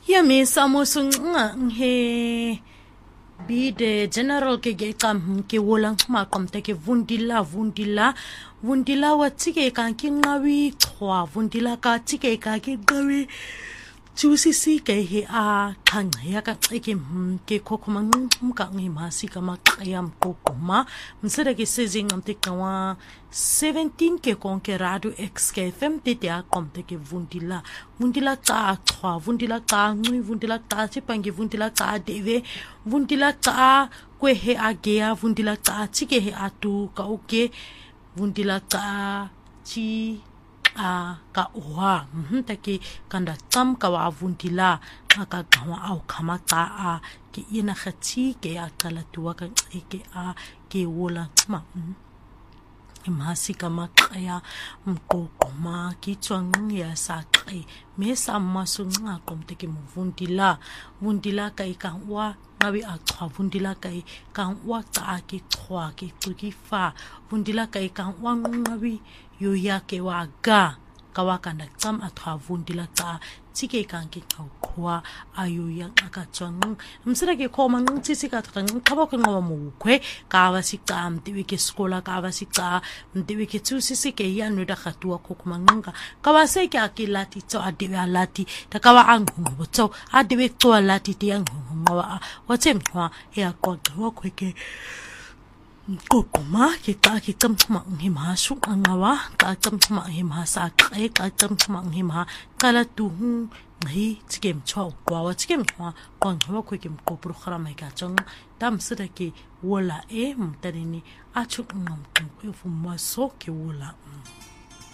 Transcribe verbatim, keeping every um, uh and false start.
Yami samusung he be the general ke ge kam ke wolang ma kom te ke vundila vundila vundila wa tike kan ki ngawi khwa vundila ka tike ka ki gawi chusi si ke he a khang ya ka ke ke kokoma ngum ka ngi ma si ka ma kayam kokoma msere ke sezing am te kawa seventeen ke kon ke radio x ke fm te te a kom te ke vundila vundila ta khwa vundila ta ngui vundila ta se pangi vundila ta deve vundila ta kwe he a ge a vundila ta tike he atu ka oke vundila ta chi a ka oha mhm take kanda tam ka wa vundila ka gawa au khama ta a ke ina khati ke a kala tuwa ka ke a ke wola ma imasika makaya mkokoma kitwang ya sakre mesa masunga komte ke mvundila vundila kai kan wa ngawi a khwa vundila kai kan wa ta ke khwa ke tukifa vundila kai kan wa ngawi yo ya ke wa ga kawakanda tsam athwa vundila ta tike kan ke khwa ayo ya aka tsang msira ke khoma ng tsisi ka thang khaba ko ngwa mu khwe ka wa sikta mtiwi ke skola ka wa sikta mtiwi ke tsusisi ke ya no da khatwa ko kumanga ka wa se ke akilati tso adiwe alati ta ka wa ang ngo tso adiwe tso alati ti ang ngwa wa tsem khwa ya ko ngwa khwe ke kokoma ke ka ke tsam ma ngi ma su ngawa ka tsam ma ngi ma sa ke ka tsam ma ngi ma kala tu hu ngi tsikem chwa kwa wa tsikem kwa kwa ngwa ko ke ko pro khara mai ka chang dam sida ke wala e mtarini a chu ngam ko fu ma so ke wala